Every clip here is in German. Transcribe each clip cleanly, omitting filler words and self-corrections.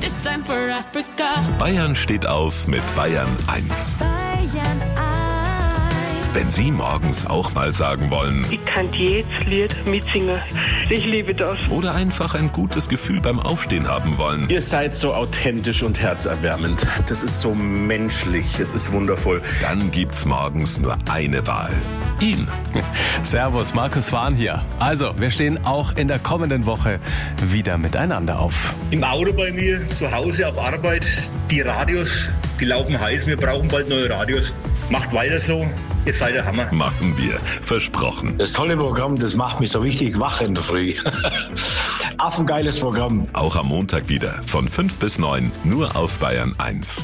This time for Africa. Bayern steht auf mit Bayern 1. Bayern 1. Wenn Sie morgens auch mal sagen wollen Ich kann jedes Lied mitsingen. Ich liebe das. oder einfach ein gutes Gefühl beim Aufstehen haben wollen, Ihr seid so authentisch und herzerwärmend. Das ist so menschlich. Es ist wundervoll. dann gibt's morgens nur eine Wahl. Ihn. Servus, Markus Fahn hier. Also, wir stehen auch in der kommenden Woche wieder miteinander auf. Im Auto bei mir, zu Hause, auf Arbeit. Die Radios, die laufen heiß. Wir brauchen bald neue Radios. Macht weiter so. Ihr seid der Hammer. Machen wir. Versprochen. Das tolle Programm, das macht mich so richtig wach in der Früh. Affengeiles Programm. Auch am Montag wieder von 5 bis 9 nur auf Bayern 1.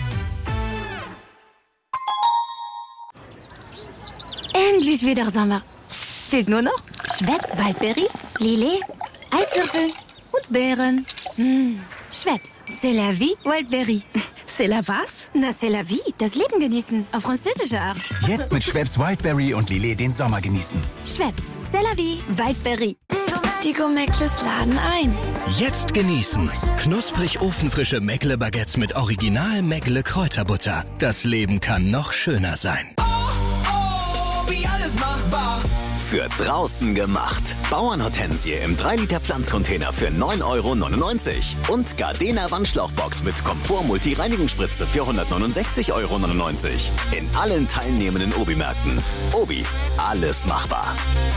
Endlich wieder Sommer. Fehlt nur noch Schweppes Waldbeere, Lillet, Eiswürfel und Beeren. Schweppes, c'est la vie, Waldbeere. C'est la was? Na, c'est la vie, das Leben genießen, auf französische Art. Jetzt mit Schweppes Wildberry und Lillet den Sommer genießen. Schweppes, c'est la vie, Waldbeere. Die Gomeckles laden ein. Jetzt genießen. Knusprig ofenfrische Meckle-Baguettes mit Original Meckle-Kräuterbutter. Das Leben kann noch schöner sein. Für draußen gemacht. Bauernhortensie im 3-Liter Pflanzcontainer für 9,99 € und Gardena Wandschlauchbox mit Komfort-Multi-Reinigungsspritze für 169,99 € in allen teilnehmenden Obi-Märkten. Obi, alles machbar.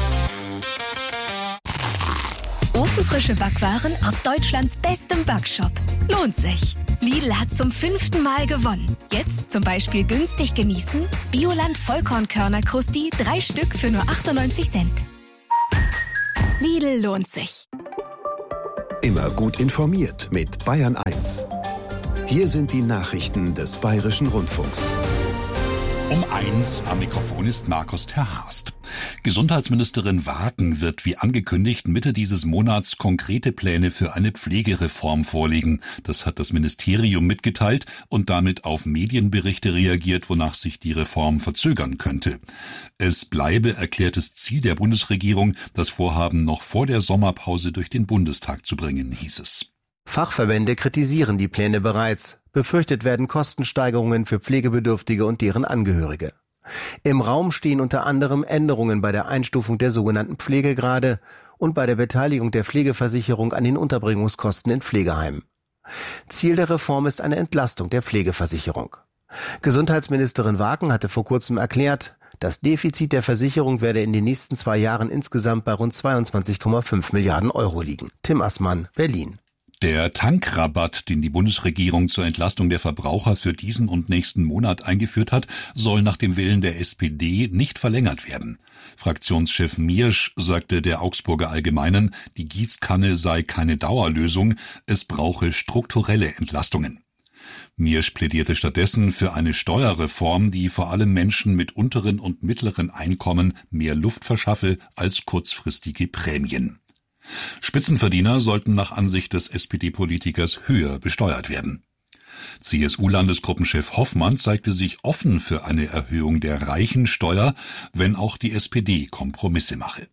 Ofenfrische Backwaren aus Deutschlands bestem Backshop. Lohnt sich. Lidl hat zum 5. Mal gewonnen. Jetzt zum Beispiel günstig genießen. Bioland Vollkornkörner-Krusti, 3 Stück für nur 98 Cent. Lidl lohnt sich. Immer gut informiert mit Bayern 1. Hier sind die Nachrichten des Bayerischen Rundfunks. Um 1 am Mikrofon ist Markus Terhorst. Gesundheitsministerin Wagen wird wie angekündigt Mitte dieses Monats konkrete Pläne für eine Pflegereform vorlegen. Das hat das Ministerium mitgeteilt und damit auf Medienberichte reagiert, wonach sich die Reform verzögern könnte. Es bleibe erklärtes Ziel der Bundesregierung, das Vorhaben noch vor der Sommerpause durch den Bundestag zu bringen, hieß es. Fachverbände kritisieren die Pläne bereits. Befürchtet werden Kostensteigerungen für Pflegebedürftige und deren Angehörige. Im Raum stehen unter anderem Änderungen bei der Einstufung der sogenannten Pflegegrade und bei der Beteiligung der Pflegeversicherung an den Unterbringungskosten in Pflegeheimen. Ziel der Reform ist eine Entlastung der Pflegeversicherung. Gesundheitsministerin Wagen hatte vor kurzem erklärt, das Defizit der Versicherung werde in den nächsten 2 Jahren insgesamt bei rund 22,5 Milliarden € liegen. Tim Assmann, Berlin. Der Tankrabatt, den die Bundesregierung zur Entlastung der Verbraucher für diesen und nächsten Monat eingeführt hat, soll nach dem Willen der SPD nicht verlängert werden. Fraktionschef Miersch sagte der Augsburger Allgemeinen, die Gießkanne sei keine Dauerlösung, es brauche strukturelle Entlastungen. Miersch plädierte stattdessen für eine Steuerreform, die vor allem Menschen mit unteren und mittleren Einkommen mehr Luft verschaffe als kurzfristige Prämien. Spitzenverdiener sollten nach Ansicht des SPD-Politikers höher besteuert werden. CSU-Landesgruppenchef Hoffmann zeigte sich offen für eine Erhöhung der Reichensteuer, wenn auch die SPD Kompromisse mache.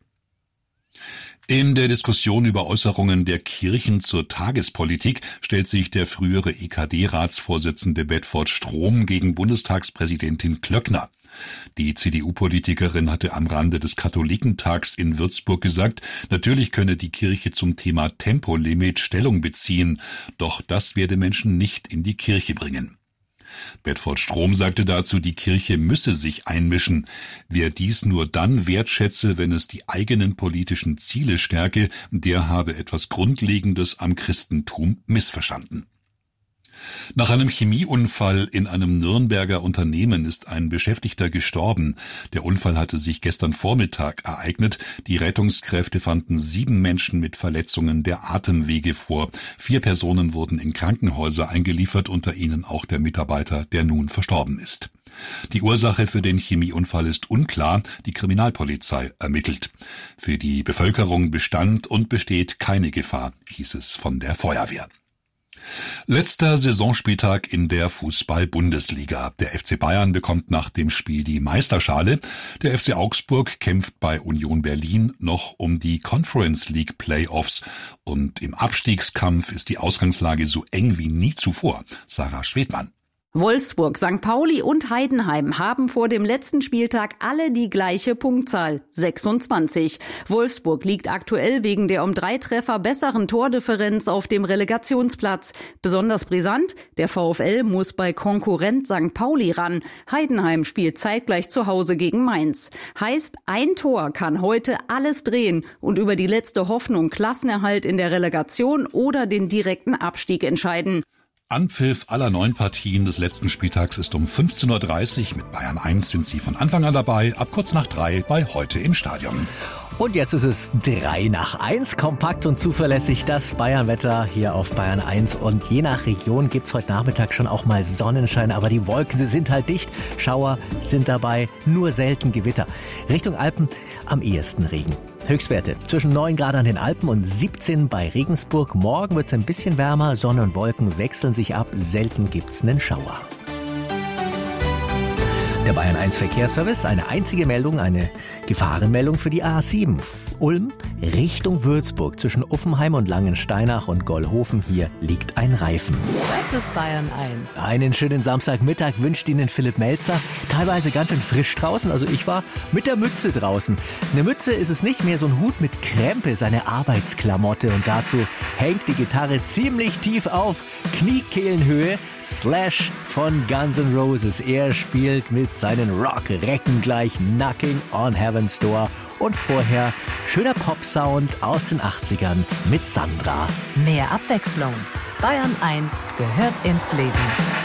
In der Diskussion über Äußerungen der Kirchen zur Tagespolitik stellt sich der frühere EKD-Ratsvorsitzende Bedford Strom gegen Bundestagspräsidentin Klöckner. Die CDU-Politikerin hatte am Rande des Katholikentags in Würzburg gesagt, natürlich könne die Kirche zum Thema Tempolimit Stellung beziehen, doch das werde Menschen nicht in die Kirche bringen. Bedford Strom sagte dazu, die Kirche müsse sich einmischen. Wer dies nur dann wertschätze, wenn es die eigenen politischen Ziele stärke, der habe etwas Grundlegendes am Christentum missverstanden. Nach einem Chemieunfall in einem Nürnberger Unternehmen ist ein Beschäftigter gestorben. Der Unfall hatte sich gestern Vormittag ereignet. Die Rettungskräfte fanden 7 Menschen mit Verletzungen der Atemwege vor. 4 Personen wurden in Krankenhäuser eingeliefert, unter ihnen auch der Mitarbeiter, der nun verstorben ist. Die Ursache für den Chemieunfall ist unklar. Die Kriminalpolizei ermittelt. Für die Bevölkerung bestand und besteht keine Gefahr, hieß es von der Feuerwehr. Letzter Saisonspieltag in der Fußball-Bundesliga. Der FC Bayern bekommt nach dem Spiel die Meisterschale. Der FC Augsburg kämpft bei Union Berlin noch um die Conference League Playoffs. Und im Abstiegskampf ist die Ausgangslage so eng wie nie zuvor. Sarah Schwedmann. Wolfsburg, St. Pauli und Heidenheim haben vor dem letzten Spieltag alle die gleiche Punktzahl, 26. Wolfsburg liegt aktuell wegen der um 3 Treffer besseren Tordifferenz auf dem Relegationsplatz. Besonders brisant, der VfL muss bei Konkurrent St. Pauli ran. Heidenheim spielt zeitgleich zu Hause gegen Mainz. Heißt, ein Tor kann heute alles drehen und über die letzte Hoffnung Klassenerhalt in der Relegation oder den direkten Abstieg entscheiden. Anpfiff aller 9 Partien des letzten Spieltags ist um 15.30 Uhr. Mit Bayern 1 sind Sie von Anfang an dabei, ab kurz nach 3 bei Heute im Stadion. Und jetzt ist es 3:01, kompakt und zuverlässig das Bayernwetter hier auf Bayern 1. Und je nach Region gibt's heute Nachmittag schon auch mal Sonnenschein, aber die Wolken, sie sind halt dicht. Schauer sind dabei, nur selten Gewitter. Richtung Alpen am ehesten Regen. Höchstwerte zwischen 9 Grad an den Alpen und 17 bei Regensburg. Morgen wird's ein bisschen wärmer, Sonne und Wolken wechseln sich ab, selten gibt's einen Schauer. Der Bayern 1 Verkehrsservice, eine einzige Meldung, eine Gefahrenmeldung für die A7. Ulm Richtung Würzburg zwischen Uffenheim und Langensteinach und Gollhofen. Hier liegt ein Reifen. Das ist Bayern 1. Einen schönen Samstagmittag wünscht Ihnen Philipp Melzer. Teilweise ganz schön frisch draußen. Also ich war mit der Mütze draußen. Eine Mütze ist es nicht mehr, so ein Hut mit Krempe, seine Arbeitsklamotte. Und dazu hängt die Gitarre ziemlich tief auf. Kniekehlenhöhe. Slash von Guns N' Roses. Er spielt mit seinen Rock-Recken gleich Knocking on Heaven's Door. Und vorher schöner Pop-Sound aus den 80ern mit Sandra. Mehr Abwechslung. Bayern 1 gehört ins Leben.